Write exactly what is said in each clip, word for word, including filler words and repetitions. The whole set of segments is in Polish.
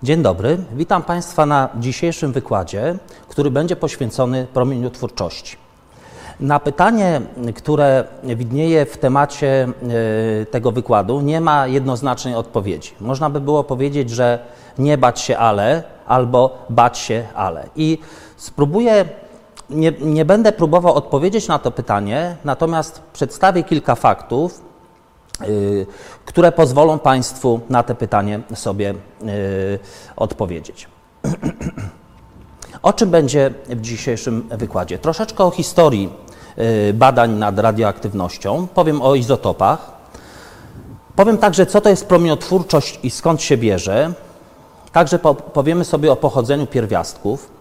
Dzień dobry, witam Państwa na dzisiejszym wykładzie, który będzie poświęcony promieniotwórczości. Na pytanie, które widnieje w temacie tego wykładu, nie ma jednoznacznej odpowiedzi. Można by było powiedzieć, że nie bać się ale, albo bać się ale. I spróbuję, nie, nie będę próbował odpowiedzieć na to pytanie, natomiast przedstawię kilka faktów, które pozwolą Państwu na to pytanie sobie odpowiedzieć. O czym będzie w dzisiejszym wykładzie? Troszeczkę o historii badań nad radioaktywnością, powiem o izotopach, powiem także, co to jest promieniotwórczość i skąd się bierze, także powiemy sobie o pochodzeniu pierwiastków,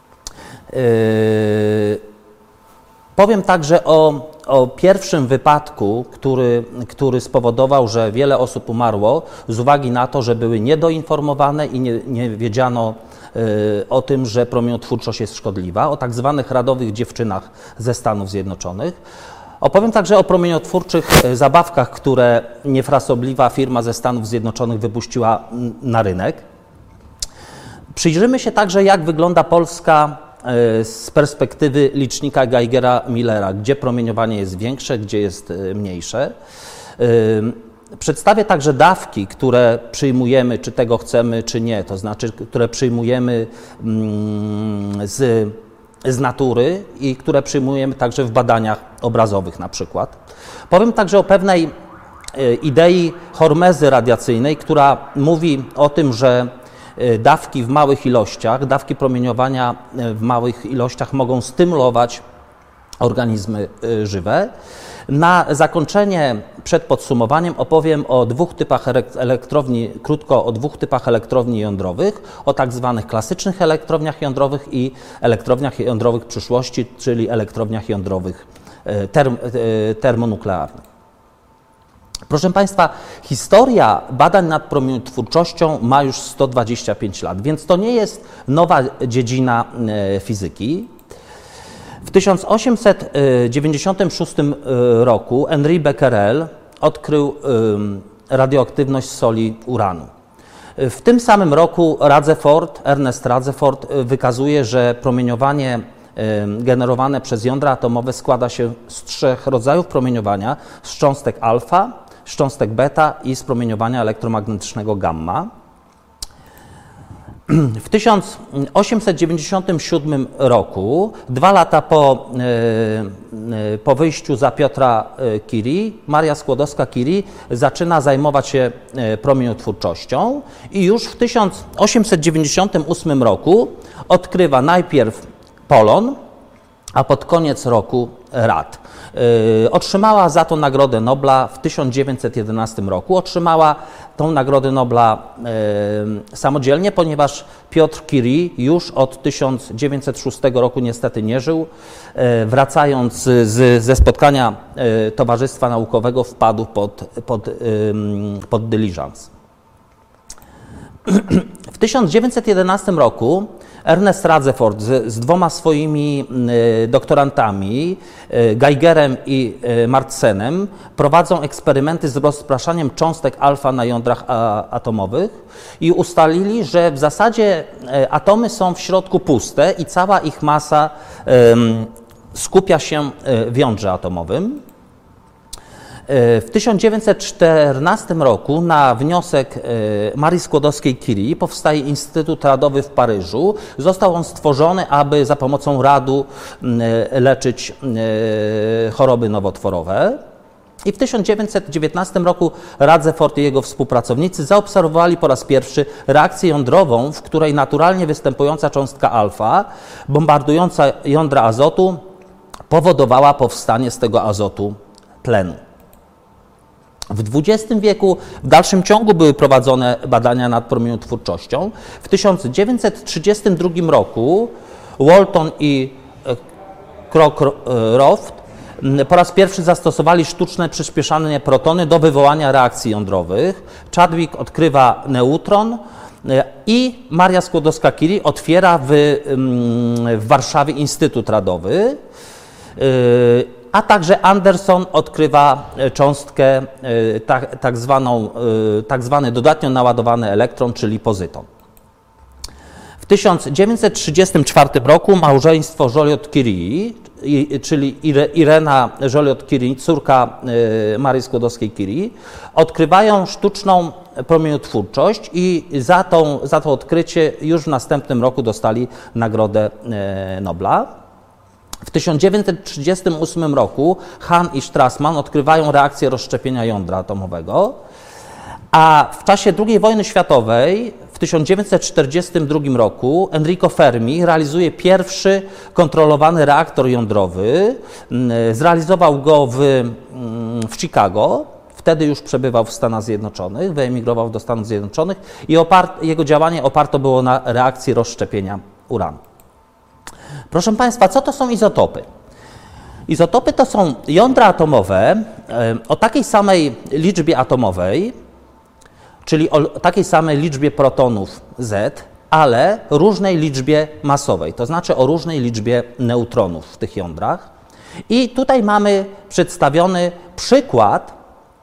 powiem także o o pierwszym wypadku, który, który spowodował, że wiele osób umarło z uwagi na to, że były niedoinformowane i nie, nie wiedziano y, o tym, że promieniotwórczość jest szkodliwa, o tak zwanych radowych dziewczynach ze Stanów Zjednoczonych. Opowiem także o promieniotwórczych zabawkach, które niefrasobliwa firma ze Stanów Zjednoczonych wypuściła na rynek. Przyjrzymy się także, jak wygląda Polska z perspektywy licznika Geigera-Millera, gdzie promieniowanie jest większe, gdzie jest mniejsze. Przedstawię także dawki, które przyjmujemy, czy tego chcemy, czy nie, to znaczy, które przyjmujemy z, z natury i które przyjmujemy także w badaniach obrazowych na przykład. Powiem także o pewnej idei hormezy radiacyjnej, która mówi o tym, że dawki w małych ilościach, dawki promieniowania w małych ilościach mogą stymulować organizmy żywe. Na zakończenie, przed podsumowaniem, opowiem o dwóch typach elektrowni, krótko o dwóch typach elektrowni jądrowych, o tak zwanych klasycznych elektrowniach jądrowych i elektrowniach jądrowych przyszłości, czyli elektrowniach jądrowych term, termonuklearnych. Proszę Państwa, historia badań nad promieniotwórczością ma już sto dwadzieścia pięć lat, więc to nie jest nowa dziedzina fizyki. W tysiąc osiemset dziewięćdziesiątym szóstym roku Henri Becquerel odkrył radioaktywność soli uranu. W tym samym roku Rutherford, Ernest Rutherford wykazuje, że promieniowanie generowane przez jądra atomowe składa się z trzech rodzajów promieniowania: z cząstek alfa, z cząstek beta i z promieniowania elektromagnetycznego gamma. W tysiąc osiemset dziewięćdziesiątym siódmym roku, dwa lata po, po wyjściu za Piotra Curie, Maria Skłodowska-Curie zaczyna zajmować się promieniotwórczością i już w tysiąc osiemset dziewięćdziesiątym ósmym roku odkrywa najpierw polon, a pod koniec roku rad. Yy, otrzymała za to Nagrodę Nobla w tysiąc dziewięćset jedenastym roku. Otrzymała tą Nagrodę Nobla yy, samodzielnie, ponieważ Piotr Curie już od tysiąc dziewięćset szóstego roku niestety nie żył. Yy, wracając z, ze spotkania yy, Towarzystwa Naukowego wpadł pod, pod, yy, pod dyliżans. W tysiąc dziewięćset jedenastym roku Ernest Rutherford z, z dwoma swoimi y, doktorantami, y, Geigerem i y, Martsenem, prowadzą eksperymenty z rozpraszaniem cząstek alfa na jądrach a, atomowych i ustalili, że w zasadzie y, atomy są w środku puste i cała ich masa y, skupia się y, w jądrze atomowym. W tysiąc dziewięćset czternastym roku na wniosek Marii Skłodowskiej-Curie powstaje Instytut Radowy w Paryżu. Został on stworzony, aby za pomocą radu leczyć choroby nowotworowe. I w tysiąc dziewięćset dziewiętnastym roku Rutherford i jego współpracownicy zaobserwowali po raz pierwszy reakcję jądrową, w której naturalnie występująca cząstka alfa, bombardująca jądra azotu, powodowała powstanie z tego azotu tlenu. W dwudziestym wieku w dalszym ciągu były prowadzone badania nad promieniotwórczością. W tysiąc dziewięćset trzydziestym drugim roku Walton i Cockcroft po raz pierwszy zastosowali sztuczne przyspieszanie protony do wywołania reakcji jądrowych. Chadwick odkrywa neutron i Maria Skłodowska-Curie otwiera w, w Warszawie Instytut Radowy. a także Anderson odkrywa cząstkę, tak, tak, zwaną, tak zwany dodatnio naładowany elektron, czyli pozyton. tysiąc dziewięćset trzydziestym czwartym roku małżeństwo Joliot-Curie, czyli Irena Joliot-Curie, córka Marii Skłodowskiej-Curie, odkrywają sztuczną promieniotwórczość i za, tą, za to odkrycie już w następnym roku dostali Nagrodę Nobla. W tysiąc dziewięćset trzydziestym ósmym roku Hahn i Strassmann odkrywają reakcję rozszczepienia jądra atomowego, a w czasie drugiej wojny światowej w tysiąc dziewięćset czterdziestym drugim roku Enrico Fermi realizuje pierwszy kontrolowany reaktor jądrowy. Zrealizował go w, w Chicago. Wtedy już przebywał w Stanach Zjednoczonych, wyemigrował do Stanów Zjednoczonych i opart, jego działanie oparto było na reakcji rozszczepienia uranu. Proszę Państwa, co to są izotopy? Izotopy to są jądra atomowe o takiej samej liczbie atomowej, czyli o takiej samej liczbie protonów Z, ale różnej liczbie masowej, to znaczy o różnej liczbie neutronów w tych jądrach. I tutaj mamy przedstawiony przykład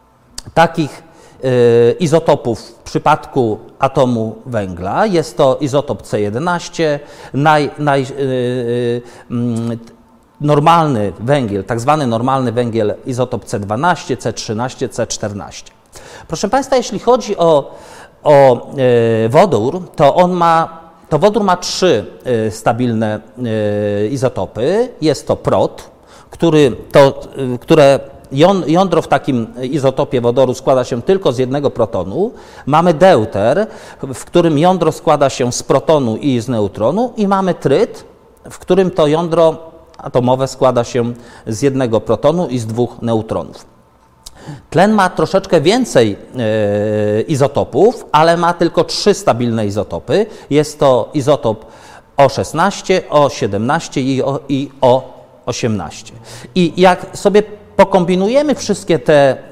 takich y, izotopów w przypadku atomu węgla. Jest to izotop C jedenaście, naj, naj, y, y, y, normalny węgiel, tak zwany normalny węgiel, izotop C dwanaście, C trzynaście, C czternaście. Proszę Państwa, jeśli chodzi o, o y, wodór, to on ma, to wodór ma trzy y, stabilne y, izotopy. Jest to prot, który to, y, które jądro w takim izotopie wodoru składa się tylko z jednego protonu. Mamy deuter, w którym jądro składa się z protonu i z neutronu, i mamy tryt, w którym to jądro atomowe składa się z jednego protonu i z dwóch neutronów. Tlen ma troszeczkę więcej e, izotopów, ale ma tylko trzy stabilne izotopy. Jest to izotop O szesnaście, O siedemnaście i O, i O osiemnaście. I jak sobie pokombinujemy wszystkie te y,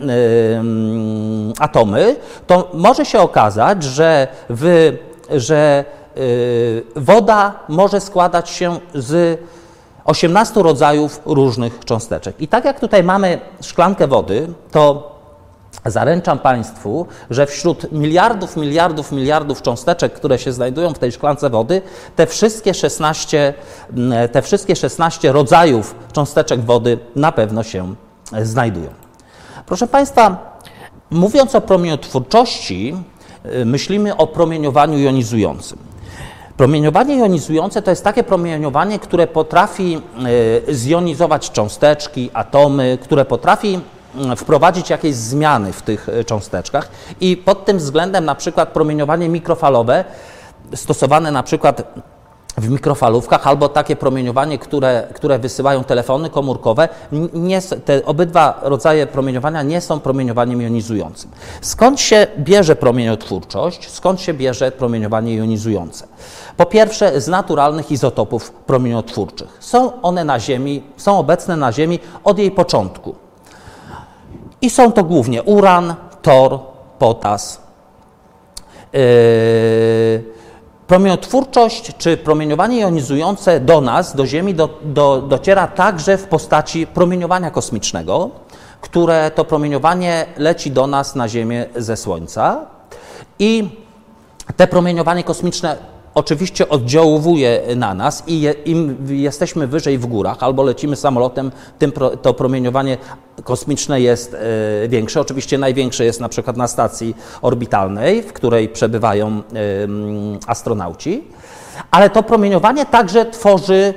atomy, to może się okazać, że, w, że y, woda może składać się z osiemnastu rodzajów różnych cząsteczek. I tak jak tutaj mamy szklankę wody, to zaręczam Państwu, że wśród miliardów, miliardów, miliardów cząsteczek, które się znajdują w tej szklance wody, te wszystkie szesnaście, te wszystkie szesnaście rodzajów cząsteczek wody na pewno się znajdują. Proszę Państwa, mówiąc o promieniotwórczości, myślimy o promieniowaniu jonizującym. Promieniowanie jonizujące to jest takie promieniowanie, które potrafi zjonizować cząsteczki, atomy, które potrafi wprowadzić jakieś zmiany w tych cząsteczkach, i pod tym względem na przykład promieniowanie mikrofalowe stosowane na przykład w mikrofalówkach, albo takie promieniowanie, które, które wysyłają telefony komórkowe, nie, te obydwa rodzaje promieniowania nie są promieniowaniem jonizującym. Skąd się bierze promieniotwórczość? Skąd się bierze promieniowanie jonizujące? Po pierwsze, z naturalnych izotopów promieniotwórczych. Są one na Ziemi, są obecne na Ziemi od jej początku. I są to głównie uran, tor, potas. Yy, Promieniotwórczość czy promieniowanie jonizujące do nas, do Ziemi, do, do, dociera także w postaci promieniowania kosmicznego, które to promieniowanie leci do nas na Ziemię ze Słońca. I te promieniowanie kosmiczne oczywiście oddziałuje na nas, i je, im jesteśmy wyżej w górach albo lecimy samolotem, tym pro, to promieniowanie kosmiczne jest y, większe. Oczywiście największe jest na przykład na stacji orbitalnej, w której przebywają y, y, astronauci, ale to promieniowanie także tworzy,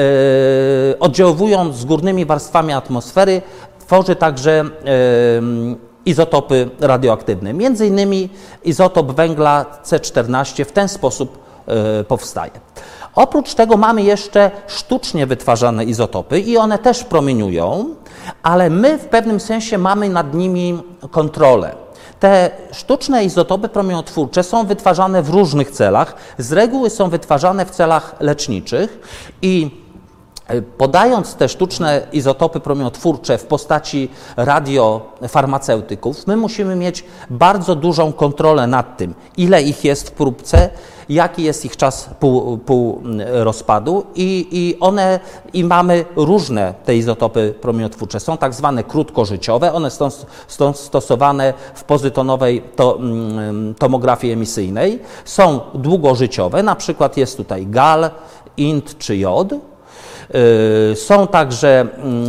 y, oddziałując z górnymi warstwami atmosfery, tworzy także y, izotopy radioaktywne. Między innymi izotop węgla C czternaście w ten sposób powstaje. Oprócz tego mamy jeszcze sztucznie wytwarzane izotopy i one też promieniują, ale my w pewnym sensie mamy nad nimi kontrolę. Te sztuczne izotopy promieniotwórcze są wytwarzane w różnych celach. Z reguły są wytwarzane w celach leczniczych i Podając te sztuczne izotopy promieniotwórcze w postaci radiofarmaceutyków, my musimy mieć bardzo dużą kontrolę nad tym, ile ich jest w próbce, jaki jest ich czas pół, pół rozpadu i, i one, i mamy różne te izotopy promieniotwórcze. Są tak zwane krótkożyciowe, one są, są stosowane w pozytonowej to, tomografii emisyjnej. Są długożyciowe, na przykład jest tutaj gal, int czy jod. Są także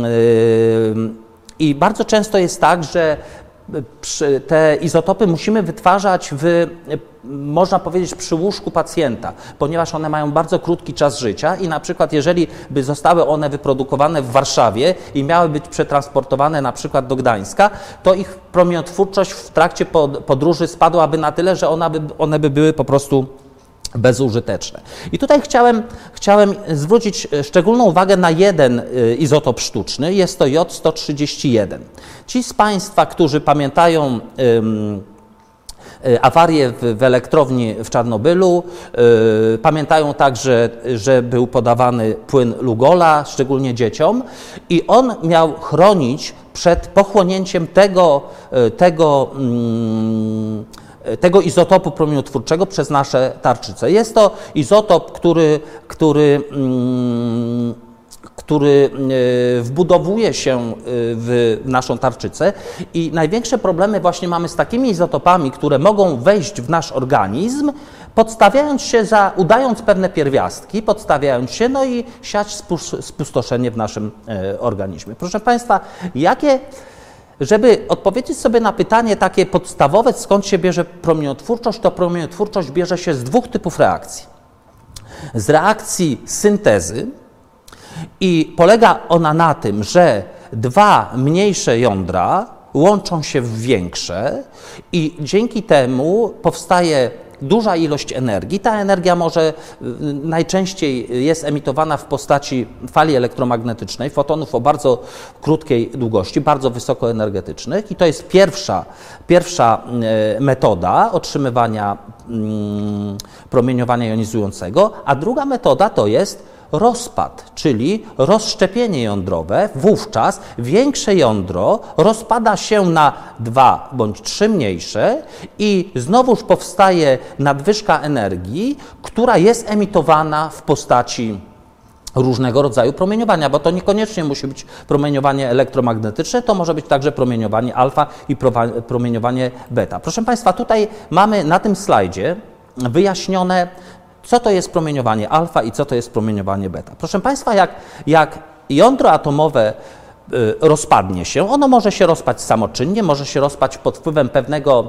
i bardzo często jest tak, że te izotopy musimy wytwarzać w, można powiedzieć, przy łóżku pacjenta, ponieważ one mają bardzo krótki czas życia i na przykład jeżeli by zostały one wyprodukowane w Warszawie i miały być przetransportowane na przykład do Gdańska, to ich promieniotwórczość w trakcie podróży spadłaby na tyle, że ona by, one by były po prostu bezużyteczne. I tutaj chciałem, chciałem zwrócić szczególną uwagę na jeden izotop sztuczny, jest to jod sto trzydzieści jeden. Ci z Państwa, którzy pamiętają um, awarię w, w elektrowni w Czarnobylu, y, pamiętają także, że był podawany płyn Lugola, szczególnie dzieciom, i on miał chronić przed pochłonięciem tego, tego mm, tego izotopu promieniotwórczego przez nasze tarczyce. Jest to izotop, który, który, który wbudowuje się w naszą tarczycę i największe problemy właśnie mamy z takimi izotopami, które mogą wejść w nasz organizm, podstawiając się za, udając pewne pierwiastki, podstawiając się, no i siać spustoszenie w naszym organizmie. Proszę Państwa, jakie Żeby odpowiedzieć sobie na pytanie takie podstawowe, skąd się bierze promieniotwórczość, to promieniotwórczość bierze się z dwóch typów reakcji. Z reakcji syntezy i polega ona na tym, że dwa mniejsze jądra łączą się w większe i dzięki temu powstaje duża ilość energii. Ta energia może najczęściej jest emitowana w postaci fali elektromagnetycznej, fotonów o bardzo krótkiej długości, bardzo wysokoenergetycznych i to jest pierwsza, pierwsza metoda otrzymywania promieniowania jonizującego, a druga metoda to jest rozpad, czyli rozszczepienie jądrowe. Wówczas większe jądro rozpada się na dwa bądź trzy mniejsze i znowuż powstaje nadwyżka energii, która jest emitowana w postaci różnego rodzaju promieniowania, bo to niekoniecznie musi być promieniowanie elektromagnetyczne, to może być także promieniowanie alfa i promieniowanie beta. Proszę Państwa, tutaj mamy na tym slajdzie wyjaśnione, co to jest promieniowanie alfa i co to jest promieniowanie beta. Proszę Państwa, jak, jak jądro atomowe y, rozpadnie się, ono może się rozpaść samoczynnie, może się rozpaść pod wpływem pewnego,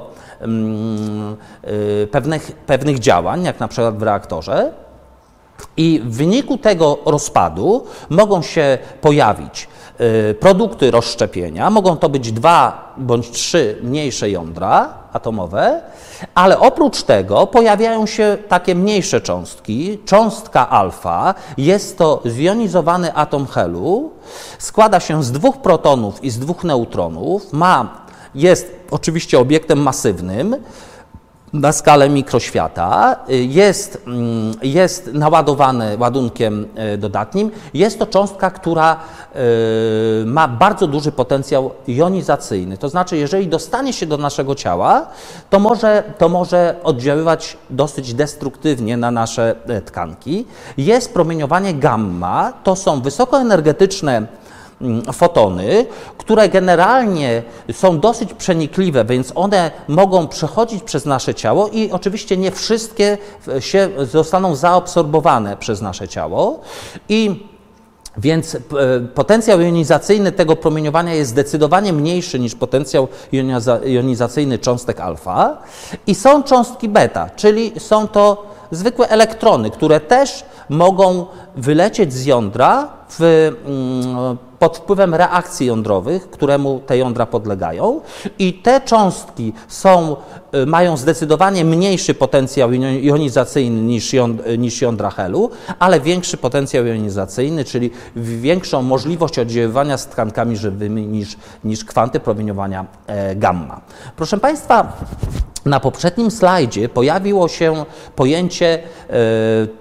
y, pewnych, pewnych działań, jak na przykład w reaktorze, i w wyniku tego rozpadu mogą się pojawić y, produkty rozszczepienia, mogą to być dwa bądź trzy mniejsze jądra atomowe, ale oprócz tego pojawiają się takie mniejsze cząstki. Cząstka alfa jest to zjonizowany atom helu, składa się z dwóch protonów i z dwóch neutronów, ma, jest oczywiście obiektem masywnym, na skalę mikroświata, jest, jest naładowany ładunkiem dodatnim. Jest to cząstka, która ma bardzo duży potencjał jonizacyjny. To znaczy, jeżeli dostanie się do naszego ciała, to może, to może oddziaływać dosyć destruktywnie na nasze tkanki. Jest promieniowanie gamma, to są wysokoenergetyczne fotony, które generalnie są dosyć przenikliwe, więc one mogą przechodzić przez nasze ciało i oczywiście nie wszystkie się zostaną zaabsorbowane przez nasze ciało. I więc potencjał jonizacyjny tego promieniowania jest zdecydowanie mniejszy niż potencjał jonizacyjny cząstek alfa. I są cząstki beta, czyli są to zwykłe elektrony, które też mogą wylecieć z jądra w, pod wpływem reakcji jądrowych, któremu te jądra podlegają, i te cząstki są, mają zdecydowanie mniejszy potencjał jonizacyjny niż, jąd, niż jądra helu, ale większy potencjał jonizacyjny, czyli większą możliwość oddziaływania z tkankami żywymi niż, niż kwanty promieniowania gamma. Proszę Państwa, na poprzednim slajdzie pojawiło się pojęcie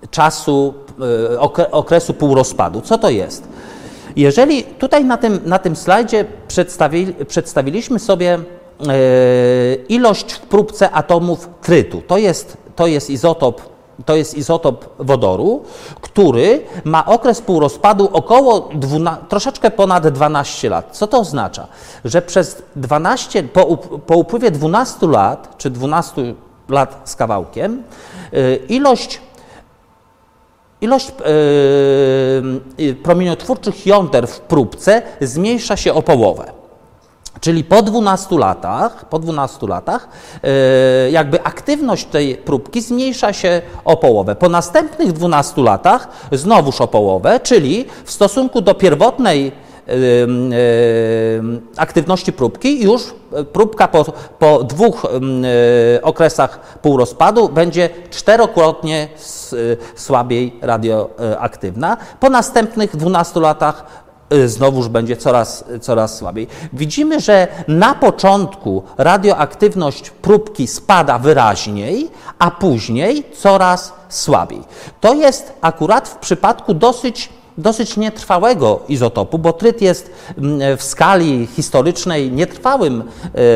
czasu, okresu półrozpadu. Co to jest? Jeżeli tutaj na tym, na tym slajdzie przedstawi, przedstawiliśmy sobie ilość w próbce atomów trytu, to jest, to jest izotop, to jest izotop wodoru, który ma okres półrozpadu około dwunastu, troszeczkę ponad dwanaście lat. Co to oznacza? Że przez dwanaście, po, po upływie dwunastu lat, czy dwunastu lat z kawałkiem, ilość Ilość yy, promieniotwórczych jąder w próbce zmniejsza się o połowę. Czyli po dwunastu latach, po dwunastu latach yy, jakby aktywność tej próbki zmniejsza się o połowę. Po następnych dwunastu latach znowuż o połowę, czyli w stosunku do pierwotnej yy, yy, aktywności próbki już próbka po, po dwóch yy, okresach półrozpadu będzie czterokrotnie słabiej radioaktywna. Po następnych dwunastu latach znowuż będzie coraz, coraz słabiej. Widzimy, że na początku radioaktywność próbki spada wyraźniej, a później coraz słabiej. To jest akurat w przypadku dosyć dosyć nietrwałego izotopu, bo tryt jest w skali historycznej nietrwałym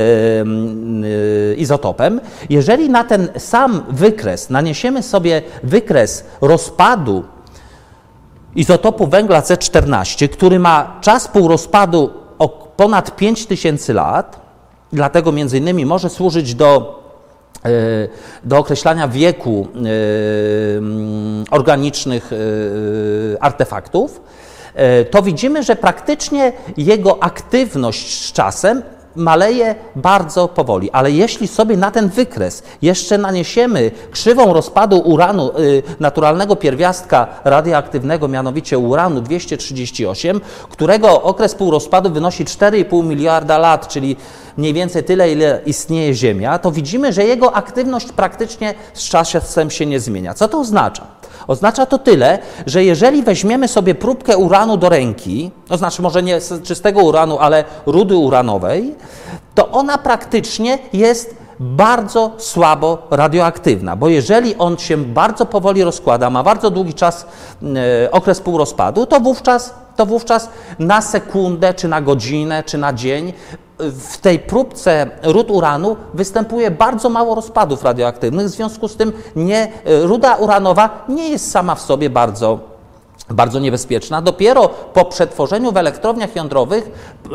izotopem. Jeżeli na ten sam wykres naniesiemy sobie wykres rozpadu izotopu węgla C czternaście, który ma czas półrozpadu o ponad pięć tysięcy lat, dlatego między innymi może służyć do do określania wieku organicznych artefaktów, to widzimy, że praktycznie jego aktywność z czasem maleje bardzo powoli. Ale jeśli sobie na ten wykres jeszcze naniesiemy krzywą rozpadu uranu, naturalnego pierwiastka radioaktywnego, mianowicie uranu dwieście trzydzieści osiem, którego okres półrozpadu wynosi cztery i pół miliarda lat, czyli mniej więcej tyle, ile istnieje Ziemia, to widzimy, że jego aktywność praktycznie z czasem się nie zmienia. Co to oznacza? Oznacza to tyle, że jeżeli weźmiemy sobie próbkę uranu do ręki, to znaczy może nie z czystego uranu, ale rudy uranowej, to ona praktycznie jest bardzo słabo radioaktywna, bo jeżeli on się bardzo powoli rozkłada, ma bardzo długi czas, e, okres półrozpadu, to wówczas, to wówczas na sekundę, czy na godzinę, czy na dzień w tej próbce ród uranu występuje bardzo mało rozpadów radioaktywnych, w związku z tym nie, ruda uranowa nie jest sama w sobie bardzo, bardzo niebezpieczna. Dopiero po przetworzeniu w elektrowniach jądrowych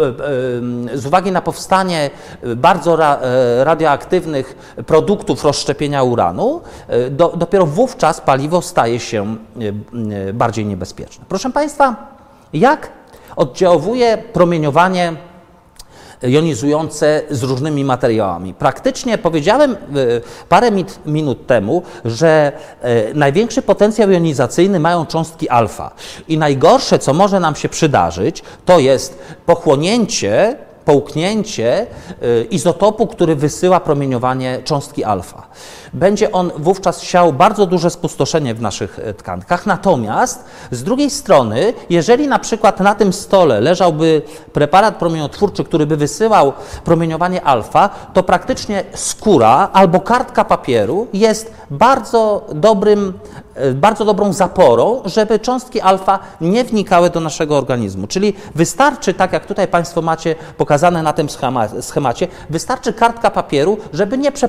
z uwagi na powstanie bardzo ra, radioaktywnych produktów rozszczepienia uranu, do, dopiero wówczas paliwo staje się bardziej niebezpieczne. Proszę Państwa, jak oddziałuje promieniowanie jonizujące z różnymi materiałami? Praktycznie powiedziałem parę minut temu, że największy potencjał jonizacyjny mają cząstki alfa i najgorsze, co może nam się przydarzyć, to jest pochłonięcie, połknięcie izotopu, który wysyła promieniowanie cząstki alfa. Będzie on wówczas siał bardzo duże spustoszenie w naszych tkankach, natomiast z drugiej strony, jeżeli na przykład na tym stole leżałby preparat promieniotwórczy, który by wysyłał promieniowanie alfa, to praktycznie skóra albo kartka papieru jest bardzo dobrym, bardzo dobrą zaporą, żeby cząstki alfa nie wnikały do naszego organizmu. Czyli wystarczy, tak jak tutaj Państwo macie pokazane na tym schemacie, wystarczy kartka papieru, żeby nie